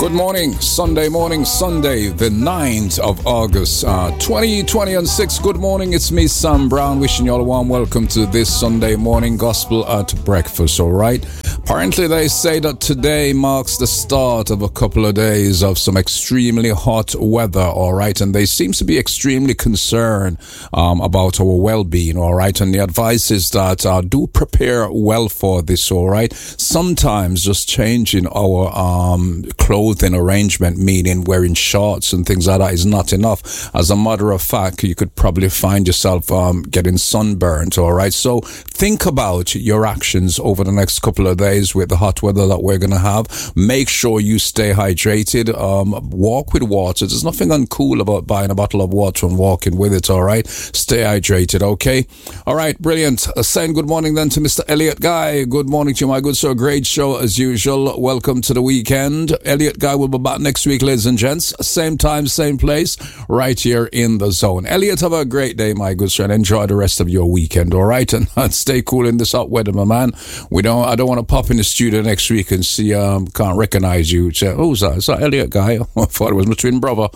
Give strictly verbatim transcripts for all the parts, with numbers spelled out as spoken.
Good morning, Sunday morning, Sunday, the ninth of August, uh, twenty twenty-six. Good morning, it's me, Sam Brown, wishing you all a warm welcome to this Sunday morning Gospel at Breakfast, all right? Apparently, they say that today marks the start of a couple of days of some extremely hot weather, all right? And they seem to be extremely concerned um, about our well-being, all right? And the advice is that uh, do prepare well for this, all right? Sometimes just changing our um, clothing arrangement, meaning wearing shorts and things like that, is not enough. As a matter of fact, you could probably find yourself um, getting sunburnt, all right? So think about your actions over the next couple of days with the hot weather that we're going to have. Make sure you stay hydrated. Um, walk with water. There's nothing uncool about buying a bottle of water and walking with it, all right? Stay hydrated, okay? All right, brilliant. Uh, saying good morning then to Mister Elliot Guy. Good morning to you, my good sir. Great show as usual. Welcome to the weekend. Elliot Guy will be back next week, ladies and gents. Same time, same place, right here in the zone. Elliot, have a great day, my good sir, and enjoy the rest of your weekend, all right? And, and stay cool in this hot weather, my man. We don't. I don't want to pop in the studio next week and see, um, can't recognize you. Say, oh, who's that? Is that Elliot Guy? I thought it was my twin brother.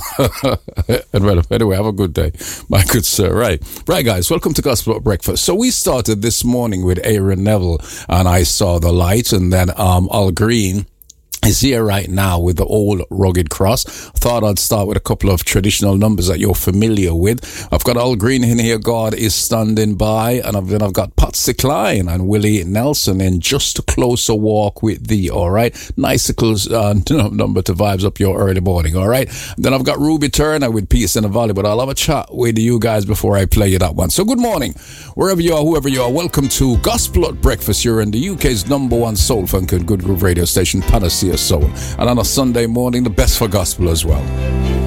And well, anyway, have a good day, my good sir. Right, right, guys. Welcome to Gospel at Breakfast. So we started this morning with Aaron Neville and I Saw the Light, and then um, Al Green is here right now with the old rugged cross. Thought I'd start with a couple of traditional numbers that you're familiar with. I've got Al Green in here, God is Standing By, and I've, then I've got Patsy Cline and Willie Nelson in Just a Closer Walk with Thee, all right? Nice little uh, number to vibes up your early morning, all right? And then I've got Ruby Turner with Peace in the Valley, but I'll have a chat with you guys before I play you that one. So good morning, wherever you are, whoever you are, welcome to Gospel at Breakfast. You're in the U K's number one soul funk and good groove radio station, Panacea Soul. And on a Sunday morning, the best for gospel as well.